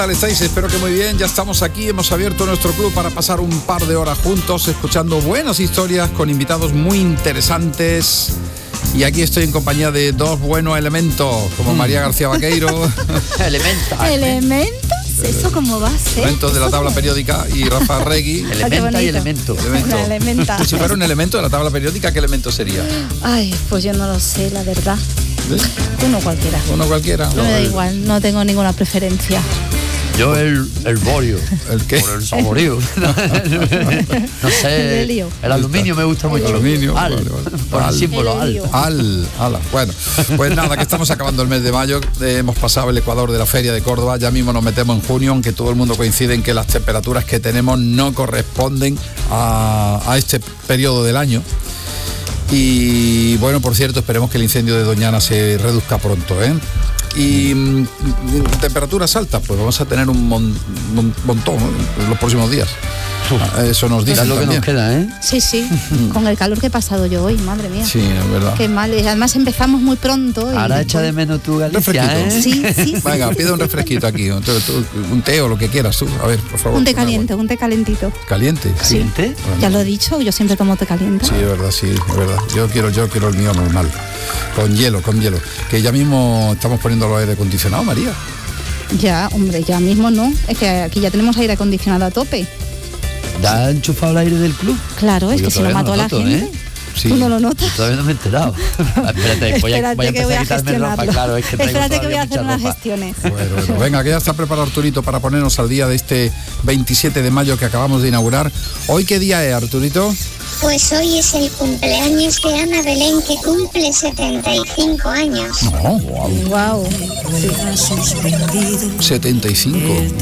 ¿Qué tal estáis? Espero que muy bien. Ya estamos aquí, hemos abierto nuestro club para pasar un par de horas juntos, escuchando buenas historias con invitados muy interesantes. Y aquí estoy en compañía de dos buenos elementos, como María García Vaqueiro. ¿Elementos? ¿Eso cómo va a ser? Elementos de la tabla periódica, y Rafa Regui. Elementa y elemento. Elementa. Si fuera un elemento de la tabla periódica, ¿qué elemento sería? Ay, pues yo no lo sé, la verdad. Uno cualquiera. Uno cualquiera. No me da igual, no tengo ninguna preferencia. Yo el borio. ¿El qué? Por el saborío. No sé. El aluminio me gusta mucho. Aluminio. Al. Vale. Por el símbolo al. Bueno, pues nada, que estamos acabando el mes de mayo. Hemos pasado el Ecuador de la Feria de Córdoba. Ya mismo nos metemos en junio, aunque todo el mundo coincide en que las temperaturas que tenemos no corresponden a este periodo del año. Y bueno, por cierto, esperemos que el incendio de Doñana se reduzca pronto, ¿eh? Y temperaturas altas, pues vamos a tener un montón en los próximos días. Eso nos dice lo que nos queda, ¿eh? Sí, con el calor que he pasado yo hoy, madre mía. Sí, es verdad. Qué mal, y además empezamos muy pronto. Ahora echa de menos tu Galicia, ¿eh? Sí. Venga, pide un refresquito aquí, un té o lo que quieras tú. A ver, por favor. Un té caliente, un té calentito. ¿Caliente? Sí. ¿Caliente? Ya lo he dicho, yo siempre tomo té caliente. Sí, es verdad. Yo quiero el mío normal. Con hielo. Que ya mismo estamos poniendo los aire acondicionados, María. Ya, hombre, ya mismo no. Es que aquí ya tenemos aire acondicionado a tope. ¿Ya ha enchufado el aire del club? Claro, Pues es yo que se lo todavía mató no a la noto, gente. ¿eh? Sí. ¿Tú no lo notas? Yo todavía no me he enterado. Espérate, voy a Espérate que empezar voy a a quitarme ropa, gestionarlo. claro, es que traigo Espérate que voy a todavía hacer mucha unas ropa. gestiones. Bueno, venga, que ya está preparado Arturito para ponernos al día de este 27 de mayo que acabamos de inaugurar. ¿Hoy qué día es, Arturito? Pues hoy es el cumpleaños de Ana Belén, que cumple 75 años. No, Wow. 75.